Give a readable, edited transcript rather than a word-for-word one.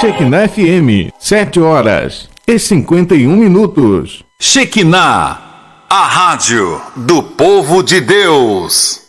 Shekinah FM, 7h51. Shekinah, a rádio do povo de Deus.